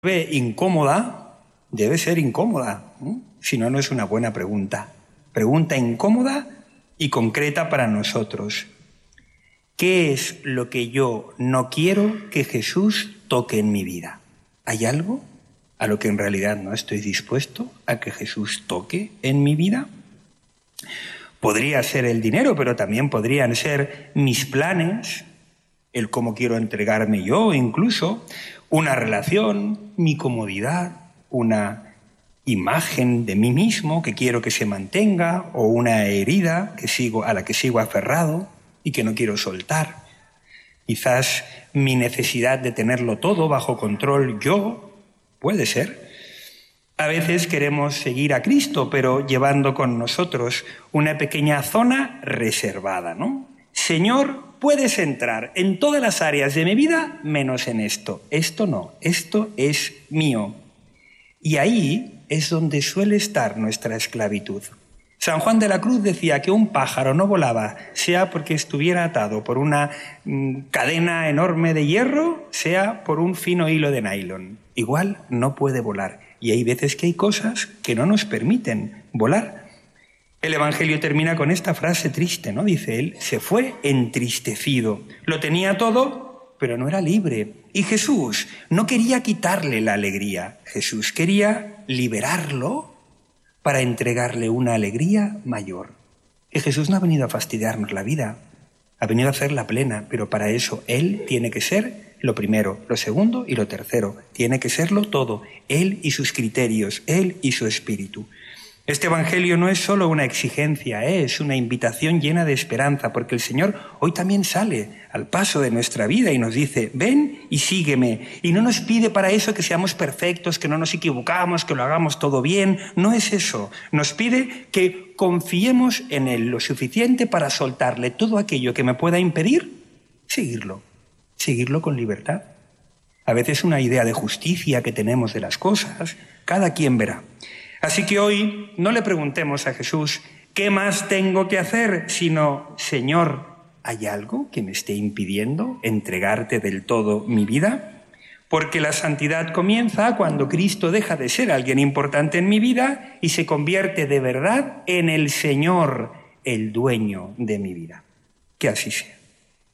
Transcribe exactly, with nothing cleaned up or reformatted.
Ve incómoda, debe ser incómoda, ¿eh? Si no, no es una buena pregunta. Pregunta incómoda y concreta para nosotros. ¿Qué es lo que yo no quiero que Jesús toque en mi vida? ¿Hay algo a lo que en realidad no estoy dispuesto a que Jesús toque en mi vida? Podría ser el dinero, pero también podrían ser mis planes, el cómo quiero entregarme yo incluso, una relación, mi comodidad, una imagen de mí mismo que quiero que se mantenga o una herida que sigo, a la que sigo aferrado y que no quiero soltar. Quizás mi necesidad de tenerlo todo bajo control yo, puede ser. A veces queremos seguir a Cristo, pero llevando con nosotros una pequeña zona reservada, ¿no? Señor, puedes entrar en todas las áreas de mi vida menos en esto. Esto no, esto es mío. Y ahí es donde suele estar nuestra esclavitud. San Juan de la Cruz decía que un pájaro no volaba, sea porque estuviera atado por una mmm, cadena enorme de hierro, sea por un fino hilo de nylon. Igual no puede volar. Y hay veces que hay cosas que no nos permiten volar. El Evangelio termina con esta frase triste, ¿no? Dice él, se fue entristecido. Lo tenía todo, pero no era libre. Y Jesús no quería quitarle la alegría. Jesús quería liberarlo para entregarle una alegría mayor. Y Jesús no ha venido a fastidiarnos la vida, ha venido a hacerla plena, pero para eso Él tiene que ser lo primero, lo segundo y lo tercero. Tiene que serlo todo, Él y sus criterios, Él y su espíritu. Este Evangelio no es solo una exigencia, es una invitación llena de esperanza, porque el Señor hoy también sale al paso de nuestra vida y nos dice, ven y sígueme. Y no nos pide para eso que seamos perfectos, que no nos equivocamos, que lo hagamos todo bien. No es eso. Nos pide que confiemos en Él lo suficiente para soltarle todo aquello que me pueda impedir seguirlo, seguirlo con libertad. A veces una idea de justicia que tenemos de las cosas, cada quien verá. Así que hoy no le preguntemos a Jesús, ¿qué más tengo que hacer? Sino, Señor, ¿hay algo que me esté impidiendo entregarte del todo mi vida? Porque la santidad comienza cuando Cristo deja de ser alguien importante en mi vida y se convierte de verdad en el Señor, el dueño de mi vida. Que así sea.